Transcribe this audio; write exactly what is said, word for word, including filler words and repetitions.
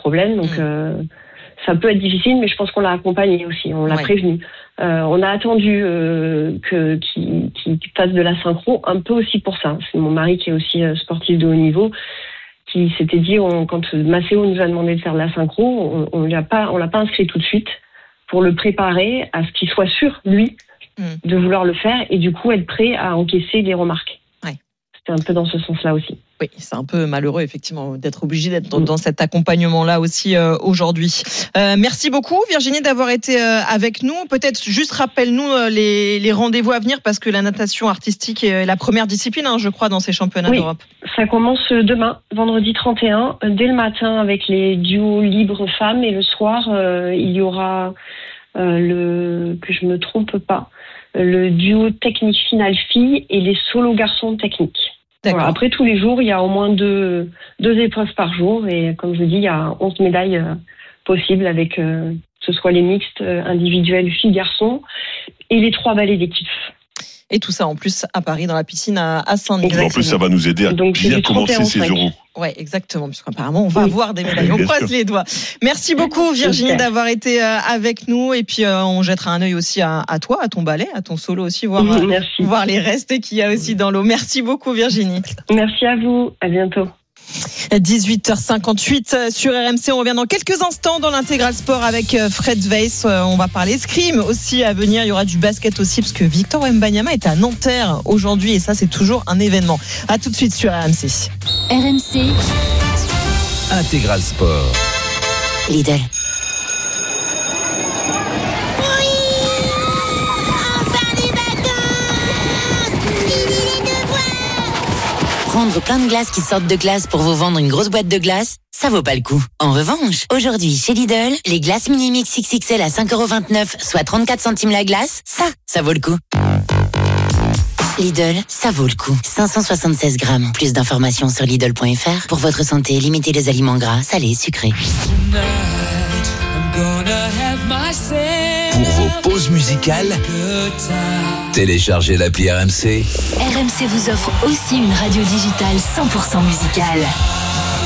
problème. Donc, mmh. euh, ça peut être difficile, mais je pense qu'on l'a accompagné aussi, on l'a ouais. prévenu. Euh, on a attendu euh, que, qu'il, qu'il fasse de la synchro, un peu aussi pour ça. C'est mon mari qui est aussi euh, sportif de haut niveau, qui s'était dit, on, quand Maceo nous a demandé de faire de la synchro, on, on l'a pas, on l'a pas inscrit tout de suite pour le préparer à ce qu'il soit sûr, lui, mmh. de vouloir le faire et du coup être prêt à encaisser les remarques. Ouais. C'était un peu dans ce sens-là aussi. Oui, c'est un peu malheureux effectivement d'être obligé d'être dans, dans cet accompagnement-là aussi euh, aujourd'hui. Euh, merci beaucoup Virginie d'avoir été euh, avec nous. Peut-être juste rappelle-nous euh, les, les rendez-vous à venir parce que la natation artistique est la première discipline, hein, je crois, dans ces championnats oui, d'Europe. Ça commence demain, vendredi trente et un, dès le matin avec les duos libres femmes et le soir euh, il y aura euh, le que je me trompe pas, le duo technique finale filles et les solos garçons techniques. Voilà, après, tous les jours, il y a au moins deux, deux épreuves par jour. Et comme je vous dis, il y a onze médailles euh, possibles avec euh, que ce soit les mixtes, euh, individuels, filles-garçons et les trois ballets d'équipe. Et tout ça en plus à Paris, dans la piscine à, à Saint-Denis. En plus, ça va nous aider à Donc, bien commencer ces euros. Ouais, exactement, puisqu'apparemment on va oui. avoir des médailles. On croise sûr. les doigts. Merci beaucoup Virginie d'avoir été avec nous et puis euh, on jettera un œil aussi à, à toi, à ton ballet, à ton solo aussi, voir, euh, voir les restes qu'il y a aussi dans l'eau. Merci beaucoup Virginie. Merci à vous, à bientôt. dix-huit heures cinquante-huit sur R M C. On revient dans quelques instants dans l'intégral sport avec Fred Weiss. On va parler escrime aussi à venir. Il y aura du basket aussi parce que Victor Wembanyama est à Nanterre aujourd'hui et ça c'est toujours un événement. À tout de suite sur R M C. R M C Intégral sport. Lidl. Prendre plein de glaces qui sortent de glace pour vous vendre une grosse boîte de glace, ça vaut pas le coup. En revanche, aujourd'hui chez Lidl, les glaces Mini-Mix X X L à cinq euros vingt-neuf, soit trente-quatre centimes la glace, ça, ça vaut le coup. Lidl, ça vaut le coup. cinq cent soixante-seize grammes. Plus d'informations sur Lidl point F R. Pour votre santé, limitez les aliments gras, salés, sucrés. Pour vos pauses musicales, téléchargez l'appli R M C. R M C vous offre aussi une radio digitale cent pour cent musicale.